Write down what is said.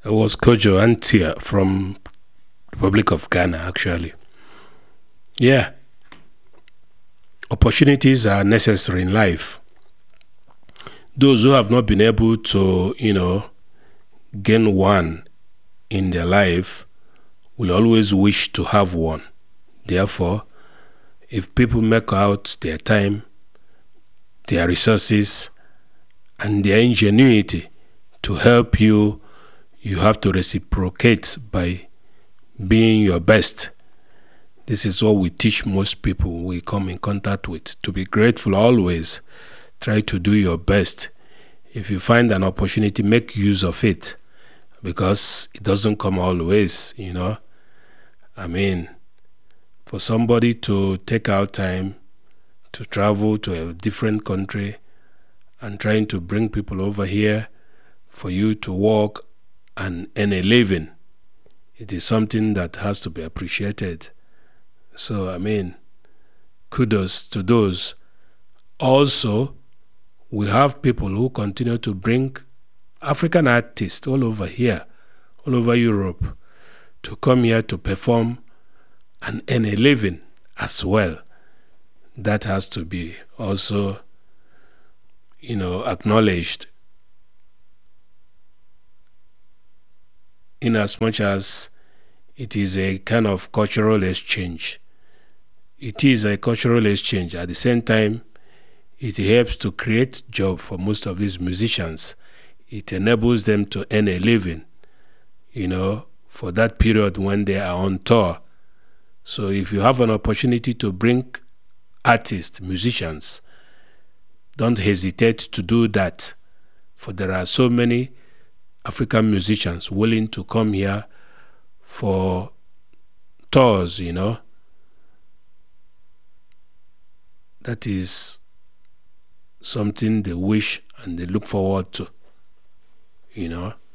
It was Kojo Antia from Republic of Ghana, actually. Yeah. Opportunities are necessary in life. Those who have not been able to, gain one in their life will always wish to have one. Therefore, if people make out their time, their resources, and their ingenuity to help you, you have to reciprocate by being your best. This is what we teach most people we come in contact with, to be grateful always. Try to do your best. If you find an opportunity, make use of it, because it doesn't come always, for somebody to take out time to travel to a different country and trying to bring people over here for you to work and earn a living, it is something that has to be appreciated. So, kudos to those. Also, we have people who continue to bring African artists all over here, all over Europe, to come here to perform and earn a living as well. That has to be also, acknowledged, in as much as it is a kind of cultural exchange. It is a cultural exchange. At the same time, it helps to create job for most of these musicians. It enables them to earn a living, for that period when they are on tour. So if you have an opportunity to bring artists, musicians, don't hesitate to do that. For there are so many African musicians willing to come here for tours, That is something they wish and they look forward to,